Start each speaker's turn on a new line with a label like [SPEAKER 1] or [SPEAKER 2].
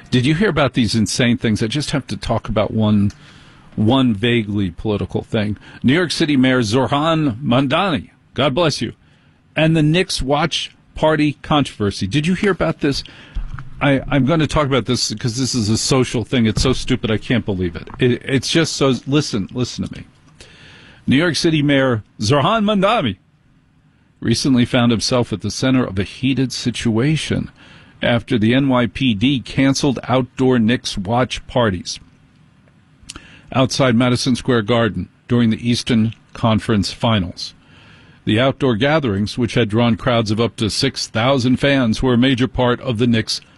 [SPEAKER 1] Did you hear about these insane things? I just have to talk about one vaguely political thing. New York City Mayor Zohran Mamdani, God bless you, and the Knicks Watch Party controversy. Did you hear about this? I'm going to talk about this because this is a social thing. It's so stupid I can't believe it. It's just so... Listen to me. New York City Mayor Zohran Mamdani recently found himself at the center of a heated situation after the NYPD canceled outdoor Knicks watch parties outside Madison Square Garden during the Eastern Conference Finals. The outdoor gatherings, which had drawn crowds of up to 6,000 fans, were a major part of the Knicks'